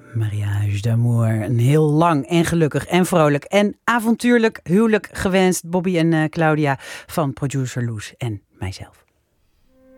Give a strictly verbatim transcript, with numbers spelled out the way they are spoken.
Mariage d'Amour, een heel lang en gelukkig en vrolijk en avontuurlijk huwelijk gewenst. Bobby en uh, Claudia van producer Loes en mijzelf.